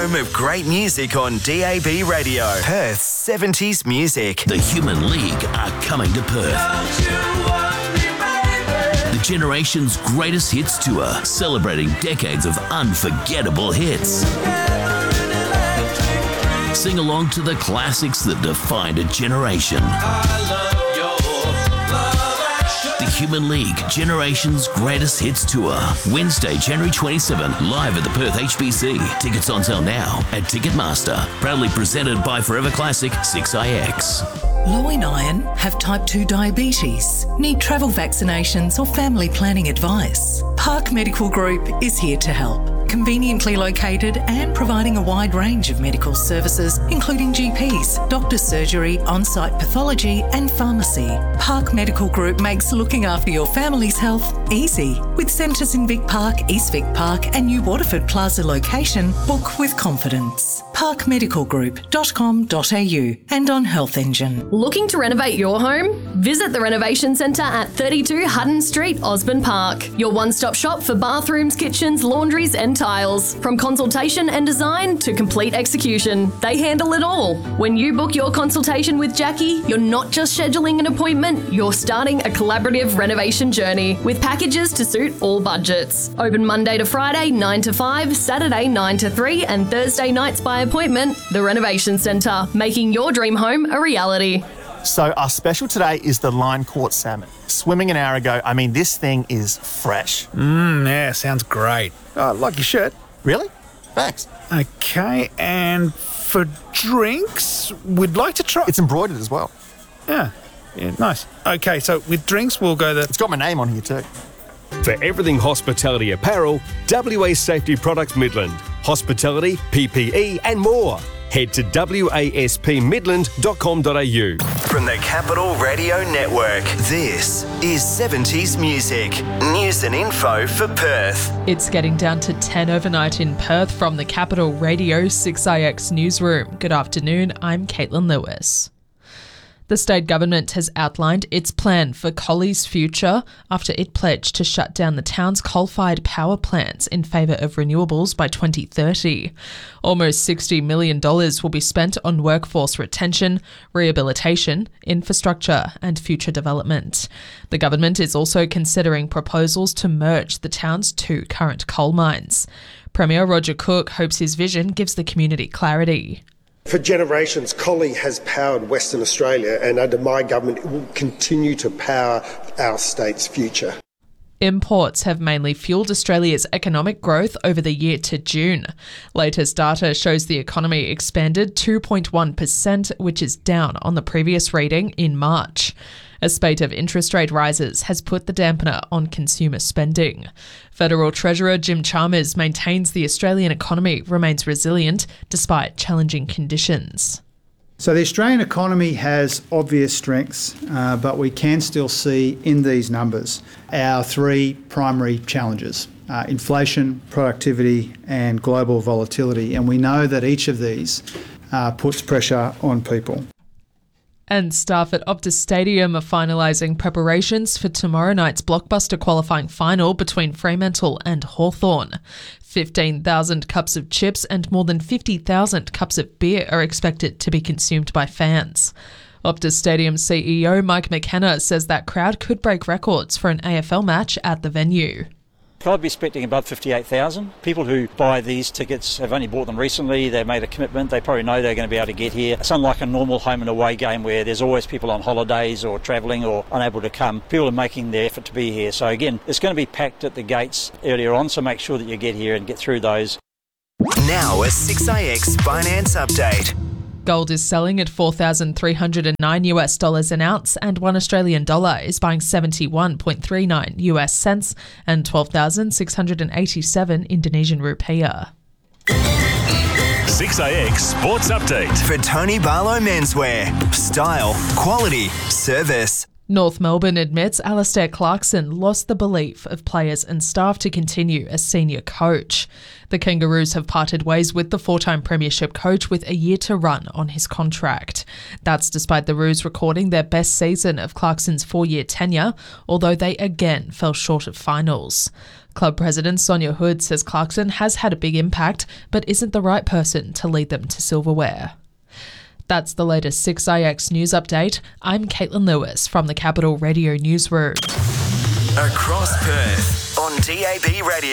Home of great music on DAB Radio. Perth's 70s music. The Human League are coming to Perth. The Generation's Greatest Hits Tour, celebrating decades of unforgettable hits. Sing along to the classics that defined a generation. The Human League Generation's Greatest Hits Tour, Wednesday, January 27, live at the Perth HBC. Tickets on sale now at Ticketmaster. Proudly presented by Forever Classic 6IX. Low in iron, have type 2 diabetes, need travel vaccinations or family planning advice. Park Medical Group is here to help. Conveniently located and providing a wide range of medical services, including GPs, doctor's surgery, on-site pathology and pharmacy. Park Medical Group makes looking after your family's health easy. With centres in Vic Park, East Vic Park and New Waterford Plaza location, book with confidence. parkmedicalgroup.com.au and on Health Engine. Looking to renovate your home? Visit the Renovation Centre at 32 Hutton Street, Osborne Park. Your one-stop shop for bathrooms, kitchens, laundries and tiles. From consultation and design to complete execution, they handle it all. When you book your consultation with Jackie, you're not just scheduling an appointment, you're starting a collaborative renovation journey with packages to suit all budgets. Open Monday to Friday 9 to 5, Saturday 9 to 3 and Thursday nights by appointment. The Renovation Centre, making your dream home a reality. So our special today is the line caught salmon. Swimming an hour ago. I mean, this thing is fresh. Yeah, sounds great. Oh, I like your shirt. Really? Thanks. Okay, and for drinks, we'd like to try... It's embroidered as well. Yeah, nice. Okay, so with drinks, we'll go the... It's got my name on here too. For everything hospitality apparel, WA Safety Products Midland. Hospitality, PPE and more. Head to waspmidland.com.au. From the Capital Radio Network, this is 70s music. News and info for Perth. It's getting down to 10 overnight in Perth from the Capital Radio 6IX newsroom. Good afternoon, I'm Caitlin Lewis. The state government has outlined its plan for Colley's future after it pledged to shut down the town's coal-fired power plants in favour of renewables by 2030. Almost $60 million will be spent on workforce retention, rehabilitation, infrastructure and future development. The government is also considering proposals to merge the town's two current coal mines. Premier Roger Cook hopes his vision gives the community clarity. For generations, Colley has powered Western Australia, and under my government, it will continue to power our state's future. Imports have mainly fueled Australia's economic growth over the year to June. Latest data shows the economy expanded 2.1%, which is down on the previous reading in March. A spate of interest rate rises has put the dampener on consumer spending. Federal Treasurer Jim Chalmers maintains the Australian economy remains resilient despite challenging conditions. So the Australian economy has obvious strengths, but we can still see in these numbers our three primary challenges: inflation, productivity and global volatility. And we know that each of these puts pressure on people. And staff at Optus Stadium are finalising preparations for tomorrow night's blockbuster qualifying final between Fremantle and Hawthorn. 15,000 cups of chips and more than 50,000 cups of beer are expected to be consumed by fans. Optus Stadium CEO Mike McKenna says that crowd could break records for an AFL match at the venue. I'd be expecting above 58,000. People who buy these tickets have only bought them recently. They made a commitment. They probably know they're going to be able to get here. It's unlike a normal home and away game where there's always people on holidays or travelling or unable to come. People are making the effort to be here. So again, it's going to be packed at the gates earlier on, so make sure that you get here and get through those. Now a 6IX finance update. Gold is selling at $4,309 an ounce, and $1 Australian is buying 71.39 US cents and 12,687 Indonesian rupiah. 6IX Sports Update. For Tony Barlow Menswear. Style, quality, service. North Melbourne admits Alastair Clarkson lost the belief of players and staff to continue as senior coach. The Kangaroos have parted ways with the four-time premiership coach with a year to run on his contract. That's despite the Roos recording their best season of Clarkson's 4-year tenure, although they again fell short of finals. Club president Sonia Hood says Clarkson has had a big impact, but isn't the right person to lead them to silverware. That's the latest 6IX news update. I'm Caitlin Lewis from the Capital Radio Newsroom. Across Perth on DAB Radio.